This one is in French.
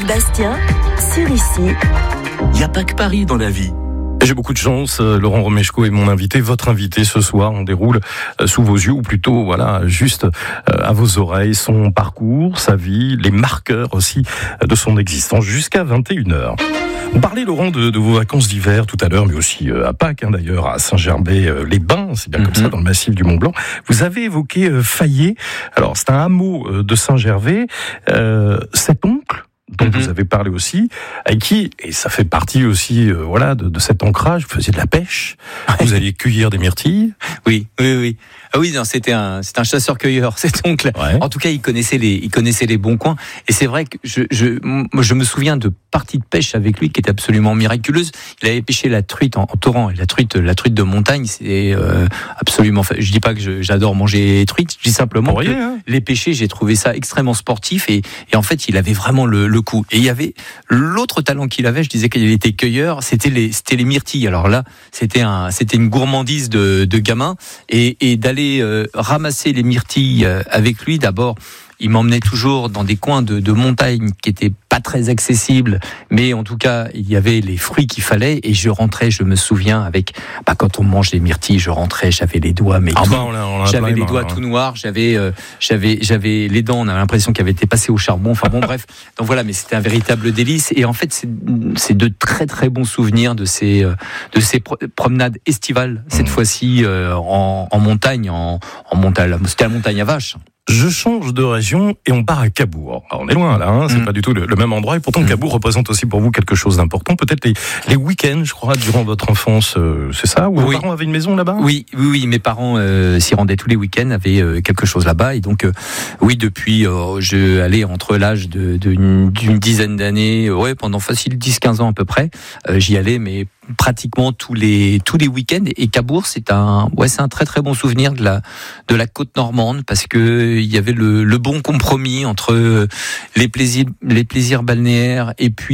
Yves Bastien, sur Ici. Il n'y a pas que Paris dans la vie. J'ai beaucoup de chance, Laurent Romeshko est mon invité, votre invité ce soir. On déroule sous vos yeux, ou plutôt, voilà, juste à vos oreilles, son parcours, sa vie, les marqueurs aussi de son existence jusqu'à 21h. On parlait, Laurent, de vos vacances d'hiver tout à l'heure, mais aussi à Pâques, d'ailleurs, à Saint-Gervais-les-Bains, c'est bien comme ça, dans le massif du Mont-Blanc. Vous avez évoqué Fayet. Alors, c'est un hameau de Saint-Gervais. Cet oncle dont vous avez parlé aussi, avec qui, et ça fait partie aussi de cet ancrage, vous faisiez de la pêche, vous alliez cueillir des myrtilles. Oui. Ah oui, non, c'est un chasseur-cueilleur, cet oncle. Ouais. En tout cas, il connaissait les bons coins. Et c'est vrai que je me souviens de parties de pêche avec lui qui étaient absolument miraculeuses. Il avait pêché la truite en torrent, et la truite de montagne, c'est absolument. Je dis pas que j'adore manger les truites, je dis simplement que les pêcher, j'ai trouvé ça extrêmement sportif et en fait, il avait vraiment le coup. Et il y avait l'autre talent qu'il avait, je disais qu'il était cueilleur, c'était les myrtilles. Alors là, c'était une gourmandise de gamin et d'aller ramasser les myrtilles avec lui. D'abord, il m'emmenait toujours dans des coins de montagne qui étaient pas très accessibles, mais en tout cas, il y avait les fruits qu'il fallait et je rentrais, je me souviens, quand on mange les myrtilles, je rentrais, j'avais les doigts, j'avais les doigts tout noirs, j'avais les dents, on avait l'impression qu'elles avaient été passées au charbon, enfin bon, bref. Donc voilà, mais c'était un véritable délice et en fait, c'est de très très bons souvenirs de ces promenades estivales, cette fois-ci en montagne, c'était la montagne à vache. Je change de région et on part à Cabourg. Alors on est loin là, c'est pas du tout le même endroit et pourtant Cabourg représente aussi pour vous quelque chose d'important. Peut-être les week-ends, je crois, durant votre enfance, c'est ça? Ou vos parents avaient une maison là-bas? Oui, mes parents s'y rendaient tous les week-ends, avaient quelque chose là-bas et donc depuis je allais entre l'âge d'une dizaine d'années, pendant facile 10-15 ans à peu près, j'y allais mais pratiquement tous les week-ends et Cabourg c'est un très très bon souvenir de la côte normande parce que il y avait le bon compromis entre les plaisirs balnéaires et puis